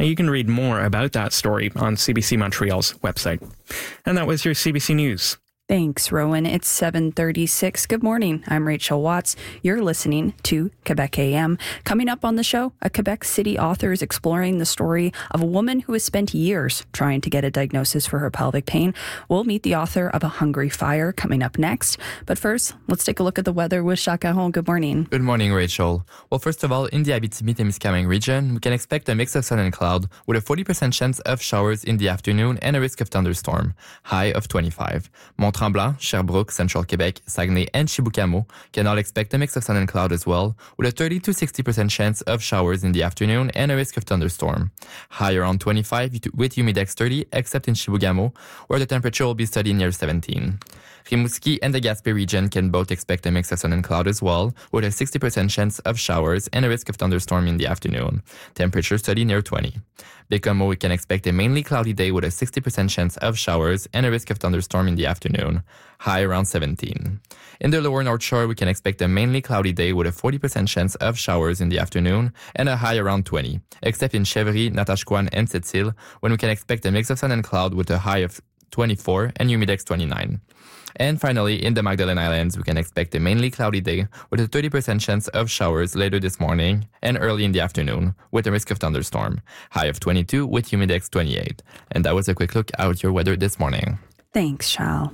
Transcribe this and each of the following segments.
And you can read more about that story on CBC Montreal's website. And that was your CBC News. Thanks, Rowan. It's 7:36. Good morning. I'm Rachel Watts. You're listening to Quebec AM. Coming up on the show, a Quebec City author is exploring the story of a woman who has spent years trying to get a diagnosis for her pelvic pain. We'll meet the author of A Hungry Fire coming up next. But first, let's take a look at the weather with Jacques Caron. Good morning. Good morning, Rachel. Well, first of all, in the Abitibi-Témiscamingue region, we can expect a mix of sun and cloud with a 40% chance of showers in the afternoon and a risk of thunderstorm, high of 25. Mont-Tremblant, Sherbrooke, Central Quebec, Saguenay, and Chibougamau can all expect a mix of sun and cloud as well, with a 30 to 60% chance of showers in the afternoon and a risk of thunderstorm. High around 25 with humidex 30, except in Chibougamau, where the temperature will be steady near 17. Rimouski and the Gaspé region can both expect a mix of sun and cloud as well, with a 60% chance of showers and a risk of thunderstorm in the afternoon. Temperature steady near 20. Bécomo, we can expect a mainly cloudy day with a 60% chance of showers and a risk of thunderstorm in the afternoon. High around 17. In the lower North Shore, we can expect a mainly cloudy day with a 40% chance of showers in the afternoon and a high around 20, except in Chevry, Natashquan, and Sept-Îles, when we can expect a mix of sun and cloud with a high of 24 and humidex 29. And finally, in the Magdalen Islands, we can expect a mainly cloudy day with a 30% chance of showers later this morning and early in the afternoon with a risk of thunderstorm. High of 22 with humidex 28. And that was a quick look at your weather this morning. Thanks, Charles.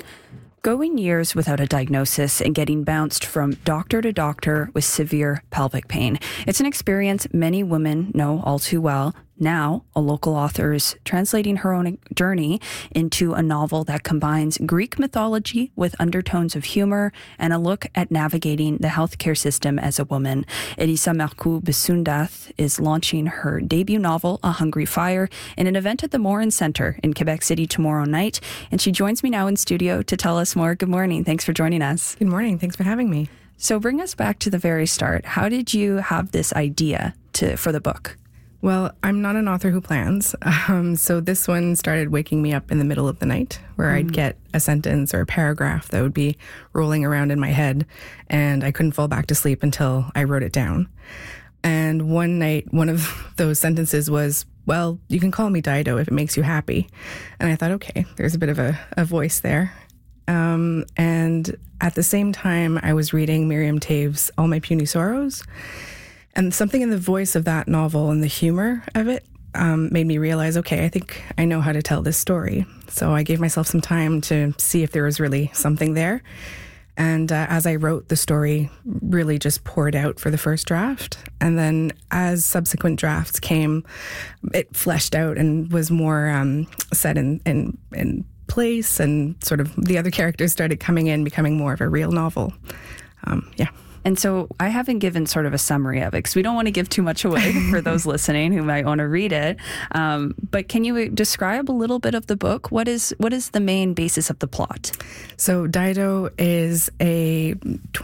Going years without a diagnosis and getting bounced from doctor to doctor with severe pelvic pain. It's an experience many women know all too well. Now, a local author is translating her own journey into a novel that combines Greek mythology with undertones of humor and a look at navigating the healthcare system as a woman. Elisa Marcoux Besundath is launching her debut novel, A Hungry Fire, in an event at the Morin Centre in Quebec City tomorrow night. And she joins me now in studio to tell us more. Good morning. Thanks for joining us. Good morning. Thanks for having me. So bring us back to the very start. How did you have this idea for the book? Well, I'm not an author who plans. So this one started waking me up in the middle of the night where I'd get a sentence or a paragraph that would be rolling around in my head and I couldn't fall back to sleep until I wrote it down. And one night, one of those sentences was, well, you can call me Dido if it makes you happy. And I thought, okay, there's a bit of a voice there. And at the same time, I was reading Miriam Toews' All My Puny Sorrows. And something in the voice of that novel and the humor of it made me realize, okay, I think I know how to tell this story. So I gave myself some time to see if there was really something there. And as I wrote, the story really just poured out for the first draft. And then as subsequent drafts came, it fleshed out and was more set in place, and sort of the other characters started coming in, becoming more of a real novel. Yeah. And so I haven't given sort of a summary of it because we don't want to give too much away for those listening who might want to read it. But can you describe a little bit of the book? What is the main basis of the plot? So Dido is a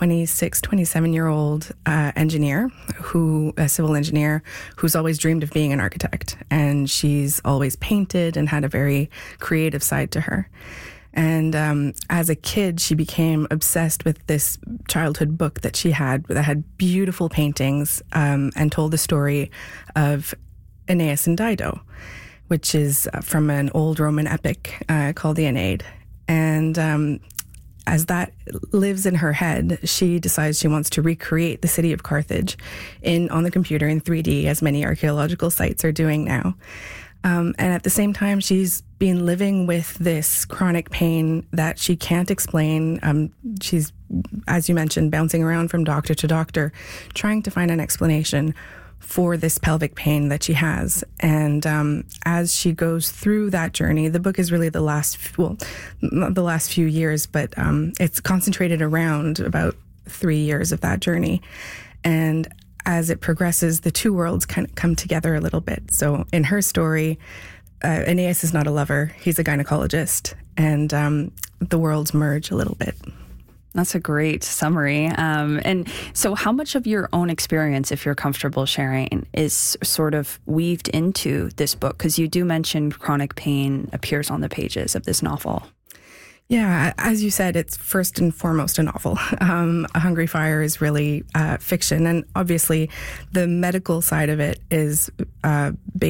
27-year-old engineer, a civil engineer, who's always dreamed of being an architect. And she's always painted and had a very creative side to her. And as a kid, she became obsessed with this childhood book that she had that had beautiful paintings and told the story of Aeneas and Dido, which is from an old Roman epic called the Aeneid. And as that lives in her head, she decides she wants to recreate the city of Carthage on the computer in 3D, as many archaeological sites are doing now. And at the same time, she's been living with this chronic pain that she can't explain. She's, as you mentioned, bouncing around from doctor to doctor, trying to find an explanation for this pelvic pain that she has. And as she goes through that journey, the book is really not the last few years, but it's concentrated around about 3 years of that journey. And as it progresses, the two worlds kind of come together a little bit. So in her story, Aeneas is not a lover. He's a gynecologist. And the worlds merge a little bit. That's a great summary. And so how much of your own experience, if you're comfortable sharing, is sort of weaved into this book? Because you do mention chronic pain appears on the pages of this novel. Yeah, as you said, it's first and foremost a novel. A Hungry Fire is really fiction. And obviously, the medical side of it is